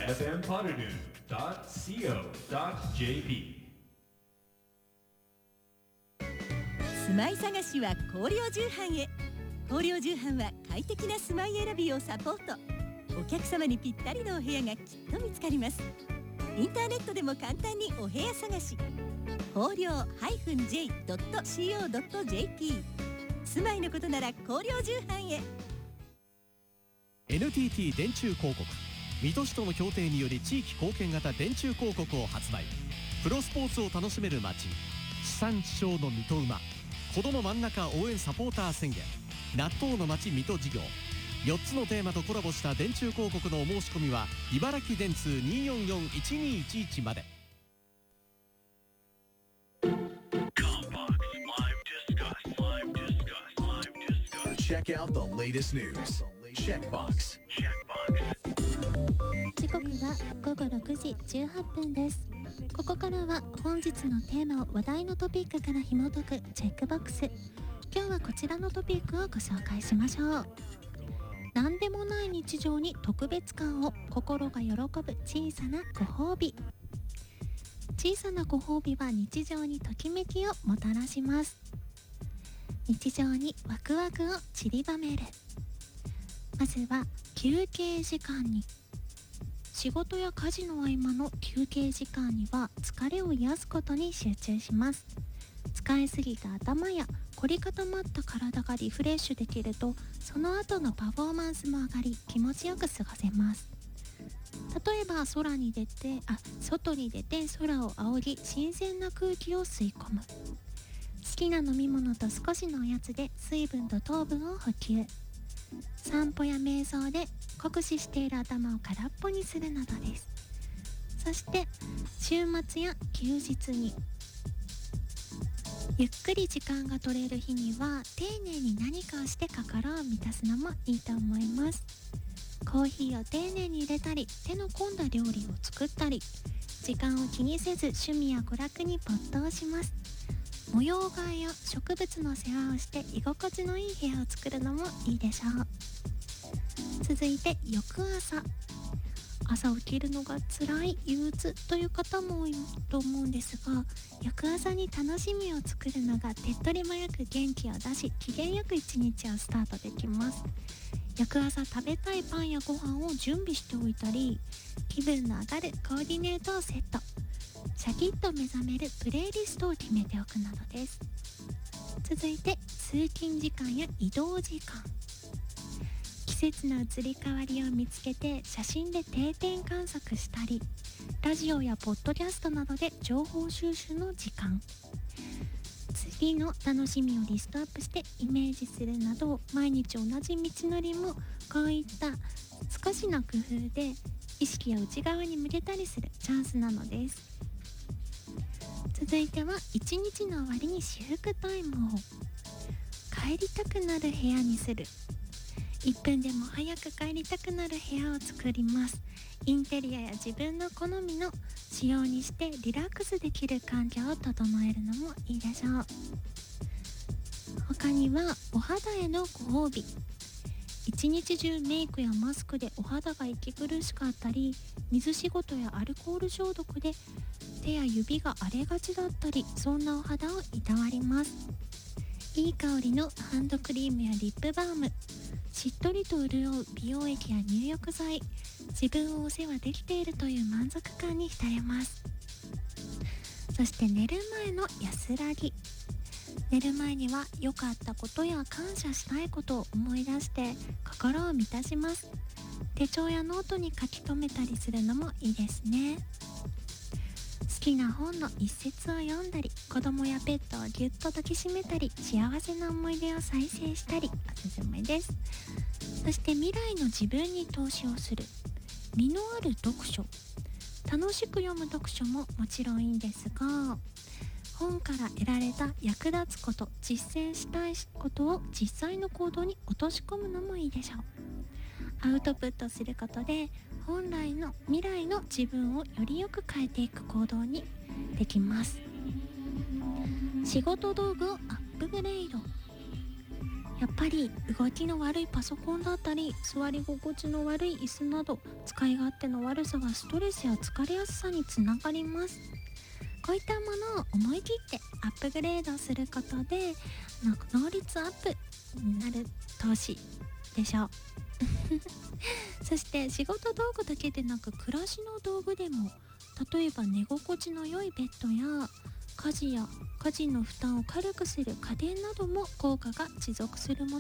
fmpoddernoon.co.jp 住まい探しは広陵重版へ。広陵重版は快適な住まい選びをサポート。お客様にぴったりのお部屋がきっと見つかります。インターネットでも簡単にお部屋探し。広陵 -j.co.jp 住まいのことなら広陵重版へ。 NTT 電柱広告、水戸市との協定により地域貢献型電柱広告を発売。プロスポーツを楽しめる街、地産地消の水戸馬、子ども真ん中応援サポーター宣言、納豆の街水戸事業、4つのテーマとコラボした電柱広告のお申し込みは茨城電通 244-1211 まで。 Check out the latest news. Checkbox. 時刻は午後6時18分です。ここからは本日のテーマを話題のトピックから紐解くチェックボックス。今日はこちらのトピックをご紹介しましょう。何でもない日常に特別感を、心が喜ぶ小さなご褒美。小さなご褒美は日常にときめきをもたらします。日常にワクワクを散りばめる。まずは休憩時間に。仕事や家事の合間の休憩時間には疲れを癒すことに集中します。使いすぎた頭や凝り固まった体がリフレッシュできると、その後のパフォーマンスも上がり気持ちよく過ごせます。例えば外に出て空を仰ぎ新鮮な空気を吸い込む。好きな飲み物と少しのおやつで水分と糖分を補給。散歩や瞑想で酷使している頭を空っぽにするなどです。そして週末や休日にゆっくり時間が取れる日には丁寧に何かをして心を満たすのもいいと思います。コーヒーを丁寧に入れたり、手の込んだ料理を作ったり、時間を気にせず趣味や娯楽に没頭します。模様替えや植物の世話をして居心地のいい部屋を作るのもいいでしょう。続いて翌朝。朝起きるのが辛い、憂鬱という方も多いと思うんですが、翌朝に楽しみを作るのが手っ取り早く元気を出し、機嫌よく一日をスタートできます。翌朝食べたいパンやご飯を準備しておいたり、気分の上がるコーディネートをセット。シャキッと目覚めるプレイリストを決めておくなどです。続いて通勤時間や移動時間。季節の移り変わりを見つけて写真で定点観測したり、ラジオやポッドキャストなどで情報収集の時間。次の楽しみをリストアップしてイメージするなど、毎日同じ道のりもこういった少しの工夫で意識を内側に向けたりするチャンスなのです。続いては一日の終わりに至福タイムを。帰りたくなる部屋にする。1分でも早く帰りたくなる部屋を作ります。インテリアや自分の好みの仕様にしてリラックスできる環境を整えるのもいいでしょう。他にはお肌へのご褒美。一日中メイクやマスクでお肌が息苦しかったり、水仕事やアルコール消毒で手や指が荒れがちだったり、そんなお肌をいたわります。いい香りのハンドクリームやリップバーム、しっとりと潤う美容液や入浴剤、自分をお世話できているという満足感に浸れます。そして寝る前の安らぎ。寝る前には良かったことや感謝したいことを思い出して心を満たします。手帳やノートに書き留めたりするのもいいですね。好きな本の一節を読んだり、子供やペットをぎゅっと抱きしめたり、幸せな思い出を再生したり、おすすめです。そして未来の自分に投資をする。実のある読書。楽しく読む読書ももちろんいいんですが、本から得られた役立つこと、実践したいことを実際の行動に落とし込むのもいいでしょう。アウトプットすることで本来の未来の自分をよりよく変えていく行動にできます。仕事道具をアップグレード。 やっぱり動きの悪いパソコンだったり座り心地の悪い椅子など使い勝手の悪さはストレスや疲れやすさにつながります。こういったものを思い切ってアップグレードすることで能率アップになる投資でしょうそして仕事道具だけでなく暮らしの道具でも、例えば寝心地の良いベッドや家事の負担を軽くする家電なども効果が持続するも